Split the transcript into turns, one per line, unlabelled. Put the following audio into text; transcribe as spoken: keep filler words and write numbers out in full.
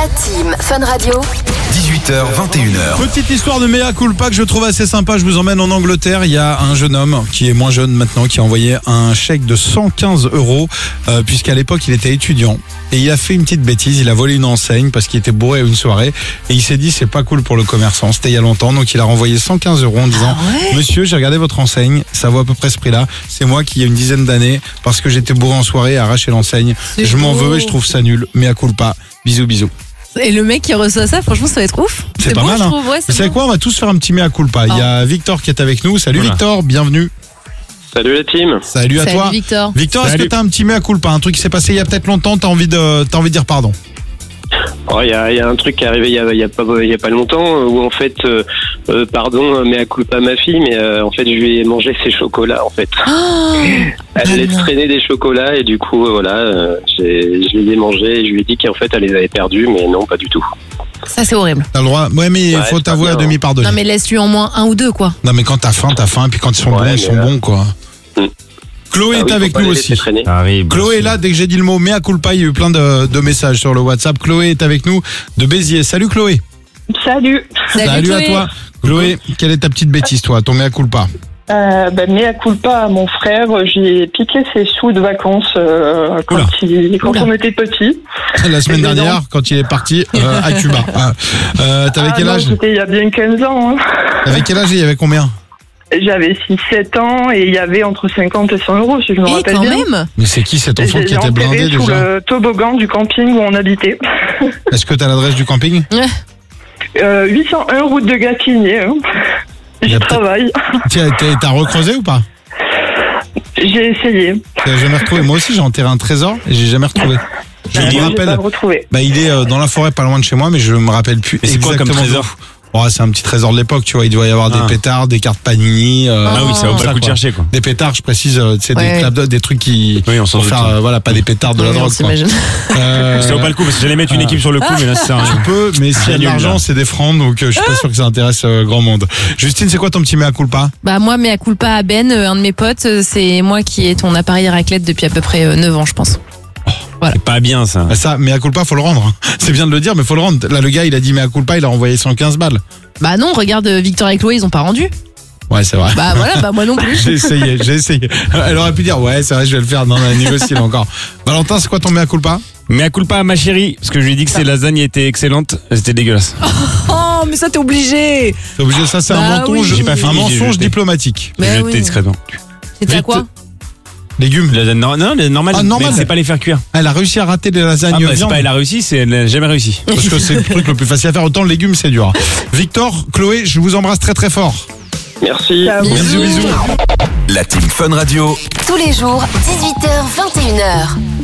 La team Fun Radio.
dix-huit heures vingt et une heures.
Petite histoire de mea culpa que je trouve assez sympa. Je vous emmène en Angleterre. Il y a un jeune homme qui est moins jeune maintenant qui a envoyé un chèque de cent quinze euros euh, puisqu'à l'époque il était étudiant. Et il a fait une petite bêtise. Il a volé une enseigne parce qu'il était bourré à une soirée. Et il s'est dit c'est pas cool pour le commerçant. C'était il y a longtemps. Donc il a renvoyé cent quinze euros en disant
Ah ouais
Monsieur, j'ai regardé votre enseigne. Ça vaut à peu près ce prix-là. C'est moi qui il y a une dizaine d'années parce que j'étais bourré en soirée à arracher l'enseigne.
C'est
Je m'en
beau.
veux et je trouve ça nul. Mea culpa. Bisous bisous.
Et le mec qui reçoit ça, franchement, ça va être ouf.
C'est pas
bon,
mal,
je
hein.
trouve. Ouais,
Vous
c'est
savez
bon.
quoi, on va tous faire un petit mea culpa. Il y a Victor qui est avec nous. Salut
Voilà.
Victor, bienvenue.
Salut la team.
Salut à
Salut
toi.
Victor.
Victor, est-ce que
Salut.
t'as un petit mea culpa, un truc qui s'est passé il y a peut-être longtemps, t'as envie de, t'as envie de dire pardon?
Oh, il y, a, il y a un truc qui est arrivé il y a, il y a pas il y a pas longtemps où en fait euh, euh, pardon mais à culpa ma fille mais euh, en fait je lui ai mangé ses chocolats en fait.
Oh,
Elle laisse
non.
traîner des chocolats et du coup euh, voilà euh, j'ai, je les ai mangés et je lui ai dit qu'en fait elle les avait perdus mais non pas du tout.
ça c'est horrible.
T'as le droit. Ouais, mais il
Ouais,
faut
c'est pas
t'avouer à
bien,
demi pardonner.
Non mais laisse-lui en moins un ou deux quoi.
Non, mais quand t'as faim, t'as faim, et puis quand ils sont
Ouais,
bons, ils
mais
sont
là-
bons, quoi.
Mm.
Chloé
Ah
est
oui, faut
avec
pas
nous
les laisser
aussi.
traîner.
Arrive.
Chloé est là, dès que j'ai dit le mot mea culpa, il y a eu plein de, de messages sur le WhatsApp. Chloé est avec nous de Béziers. Salut Chloé.
Salut.
Salut,
à
Chloé.
toi. Chloé, quelle est ta petite bêtise, toi, ton mea culpa?
Euh, ben, mea culpa à mon frère, j'ai piqué ses sous de vacances euh, quand,
Oula.
il, quand
Oula.
on était petits.
La semaine
Mais non.
dernière, quand il est parti euh, à Cuba. Ah. Euh, T'avais
Ah
quel
non,
âge?
c'était il y a bien quinze ans. Hein.
T'avais quel âge et il y avait combien?
J'avais six sept ans et il y avait entre cinquante et cent euros, si je me
Et
rappelle
quand
bien.
même.
Mais c'est qui cet enfant
J'ai
qui était
enterré
blindé
sous
déjà?
le toboggan du camping où on habitait.
Est-ce que t'as l'adresse du camping?
Euh, huit cent un route de Gatineau. Hein.
Il y
J'y
a peut-être-
travaille.
T'as t'as- t'as recreusé ou pas?
J'ai essayé.
T'as jamais retrouvé? Moi aussi j'ai enterré un trésor et j'ai jamais retrouvé. Je
Ben,
me
moi, j'ai
rappelle,
pas retrouvé.
bah il est euh, dans la forêt pas loin de chez moi, mais je me rappelle plus.
Et c'est quoi comme
exactement
trésor?
d'où. Oh, c'est un petit trésor de l'époque, tu vois. Il doit y avoir
Ah.
des pétards, des cartes Panini. euh,
Ah oui, ça vaut pas
ça,
le coup de
quoi.
chercher, quoi.
Des pétards, je précise, euh, c'est
Ouais.
des claps de- des trucs qui
Oui, on s'en
pour
doute.
faire, euh, voilà, pas des pétards de la
Ouais, on
drogue. Quoi.
s'imagine.
Euh,
Ça vaut pas le coup parce que j'allais mettre une
Ah.
équipe sur le coup, mais là, c'est un.
Tu peux, mais s'il y a de
nul,
l'argent,
là.
c'est des francs, donc euh, je suis pas sûr que ça intéresse euh, grand monde. Justine, c'est quoi ton petit mea culpa?
Bah moi, mea culpa à Ben, euh, un de mes potes, euh, c'est moi qui ai ton appareil raclette depuis à peu près euh, neuf ans, je pense.
C'est pas bien, ça.
Bah, ça, mea culpa, faut le rendre. hein. C'est bien de le dire, mais faut le rendre. Là, le gars, il a dit mea culpa, il a envoyé cent quinze balles.
Bah non, regarde euh, Victor et Chloé, ils ont pas rendu.
Ouais, c'est vrai.
Bah voilà, bah moi non plus.
J'ai essayé, j'ai essayé. Elle aurait pu dire, ouais, c'est vrai, je vais le faire. Non, on a négocié là encore. Valentin, c'est quoi ton mea culpa?
Mais à culpa à ma chérie, parce que je lui ai dit que ses lasagnes étaient excellentes, elles étaient dégueulasses.
Oh, mais ça t'es obligé.
T'es obligé, ça, c'est un
Bah
mensonge,
oui.
J'ai pas
un
fini, j'ai
mensonge
jeté.
diplomatique.
J'ai
Bah
jeté
oui.
discrètement.
C'était à
Vite.
quoi?
Légumes.
Lasagne, non, non, les normales,
Ah, normal.
mais c'est pas les faire cuire.
Elle a réussi à rater des
Ah,
lasagnes
bah, c'est
viande.
pas elle a réussi, c'est elle n'a jamais réussi.
Parce que c'est le truc le plus facile à faire. Autant le légume, c'est dur. Victor, Chloé, je vous embrasse très très fort.
Merci.
Ça, oui.
Bisous, bisous.
La team Fun Radio.
Tous les jours, dix-huit heures vingt et une heures.